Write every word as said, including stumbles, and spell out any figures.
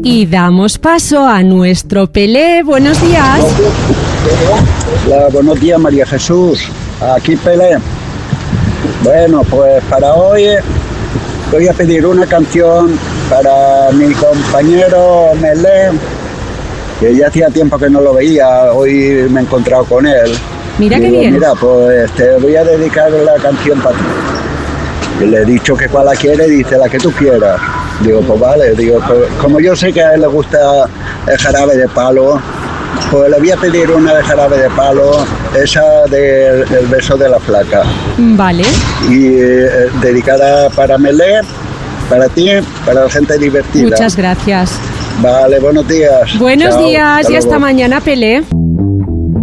Y damos paso a nuestro Pelé. Buenos días. Hola, buenos días, María Jesús. Aquí Pelé. Bueno, pues para hoy voy a pedir una canción para mi compañero Melé, que ya hacía tiempo que no lo veía, hoy me he encontrado con él. Mira qué Digo, bien. Mira, pues te voy a dedicar la canción para ti. Y le he dicho que cuál la quiere, dice la que tú quieras. Digo, pues vale, digo, pues, como yo sé que a él le gusta el jarabe de palo, pues le voy a pedir una de jarabe de palo, esa del de, beso de la flaca. Vale. Y eh, dedicada para Melé, para ti, para la gente divertida. Muchas gracias. Vale, buenos días. Buenos Chao, días hasta y hasta luego. mañana, Pelé.